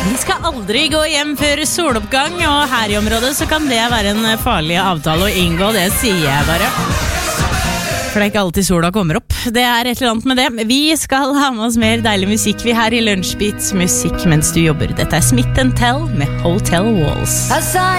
Vi skal aldri gå hjem før soloppgang, og her i området så kan det være en farlig avtale å inngå, det sier jeg bare. For det er ikke alltid sola kommer opp. Det er et eller annet med det. Vi skal ha med oss mer deilig musikk vi her i Lunsjbeats musikk mens du jobber. Dette er Smith & Tell med Hotel Walls.